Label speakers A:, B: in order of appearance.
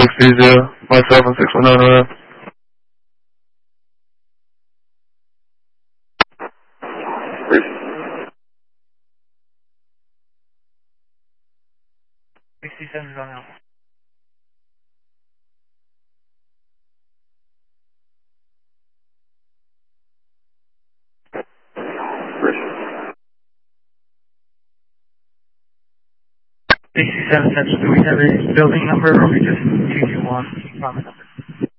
A: 630, myself on 619 around.
B: $67 on out. $67 cents. Do we have a building number or we just 221 common number?